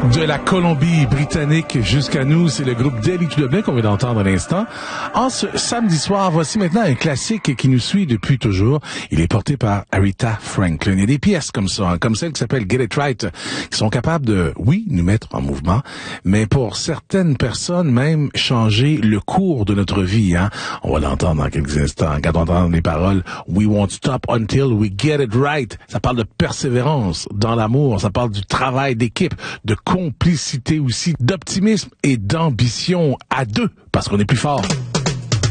De la Colombie-Britannique jusqu'à nous, c'est le groupe Delhi to Dublin qu'on vient d'entendre à l'instant. En ce samedi soir, voici maintenant un classique qui nous suit depuis toujours. Il est porté par Aretha Franklin. Il y a des pièces comme ça, comme celle qui s'appelle Get It Right, qui sont capables de, oui, nous mettre en mouvement, mais pour certaines personnes même, changer le cours de notre vie. On va l'entendre dans quelques instants. Quand on entend les paroles « We won't stop until we get it right », ça parle de persévérance dans l'amour, ça parle du travail d'équipe, de complicité aussi, d'optimisme et d'ambition à deux, parce qu'on est plus fort.